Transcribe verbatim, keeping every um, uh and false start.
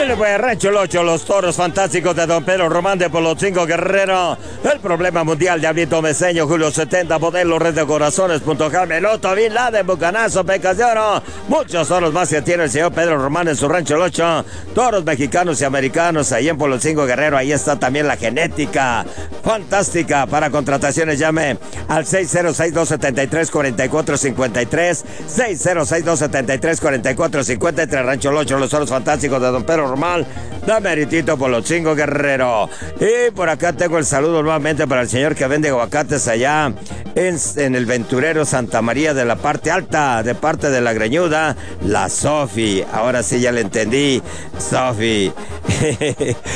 Ándale pues, Rancho El Ocho, los toros fantásticos de Don Pedro Román de Polotzinco Guerrero. El problema mundial, Diablito Meseño, Julio setenta, Modelo, Red de Corazones, Punto Carmeloto, Bin Laden, Bucanazo, Pecas de Oro. Muchos toros más que tiene el señor Pedro Román en su Rancho El Ocho. Toros mexicanos y americanos ahí en Polotzinco Guerrero. Ahí está también la genética fantástica. Para contrataciones llame al seis cero seis, dos siete tres, cuatro cuatro cinco tres, seis cero seis, dos siete tres, cuatro cuatro cinco tres, Rancho El Ocho, los toros fantásticos de Don Pedro Román, da meritito Polotzinco Guerrero. Y por acá tengo el saludo nuevamente para el señor que vende aguacates allá en, en el Venturero Santa María de la parte alta, de parte de la Greñuda, la Sofi. Ahora sí ya le entendí, Sofi.